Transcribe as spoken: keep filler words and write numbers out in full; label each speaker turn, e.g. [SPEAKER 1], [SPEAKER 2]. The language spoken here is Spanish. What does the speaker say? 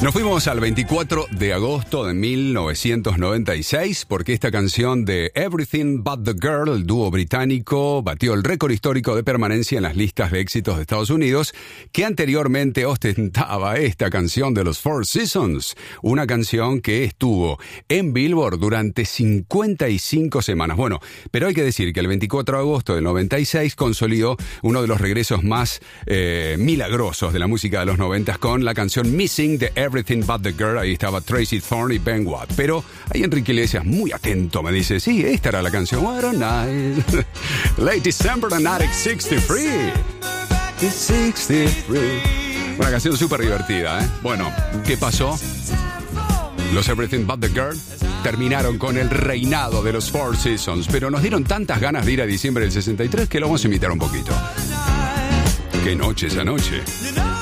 [SPEAKER 1] Nos fuimos al veinticuatro de agosto de mil novecientos noventa y seis porque esta canción de Everything But the Girl, el dúo británico, batió el récord histórico de permanencia en las listas de éxitos de Estados Unidos que anteriormente ostentaba esta canción de los Four Seasons, una canción que estuvo en Billboard durante cincuenta y cinco semanas. Bueno, pero hay que decir que el veinticuatro de agosto del noventa y seis consolidó uno de los regresos más eh, milagrosos de la música de los noventas con la canción Missing de Everything But the Girl. Ahí estaba Tracy Thorn y Ben Watt. Pero ahí Enrique Iglesias, muy atento, me dice, sí, esta era la canción. What a night. Late December the nineteen sixty-three. sixty-three. Una canción súper divertida, ¿eh? Bueno, ¿qué pasó? Los Everything But the Girl terminaron con el reinado de los Four Seasons, pero nos dieron tantas ganas de ir a diciembre del sesenta y tres que lo vamos a imitar un poquito. ¡Qué noche esa noche!